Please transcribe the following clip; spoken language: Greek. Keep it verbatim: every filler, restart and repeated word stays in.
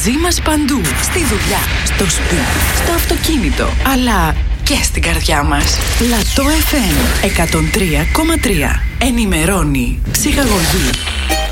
μαζί μας παντού. Στη δουλειά, στο σπίτι, στο αυτοκίνητο, αλλά και στην καρδιά μας. Λατό εφ εμ εκατόν τρία κόμμα τρία. Ενημερώνει, ψυχαγωγεί